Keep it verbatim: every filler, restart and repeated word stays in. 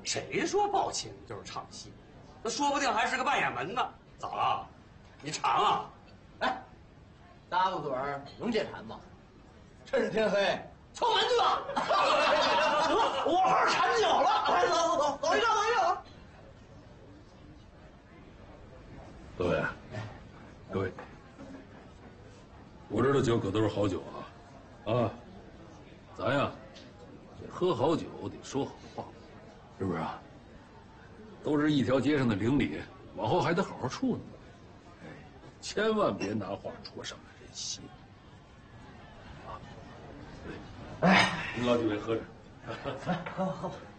谁说抱琴就是唱戏？那说不定还是个扮演门呢。咋了？你馋啊？ 哎，搭个嘴儿能解馋吗？趁着天黑，敲门去吧。我号馋酒了，走走走，走一个，走一个。 各位，各位，我这的酒可都是好酒啊，啊，咱呀，这喝好酒得说好话，是不是啊？都是一条街上的邻里，往后还得好好处呢。哎，千万别拿话戳伤了人心。啊，对，哎，您老几位喝着。 好好好。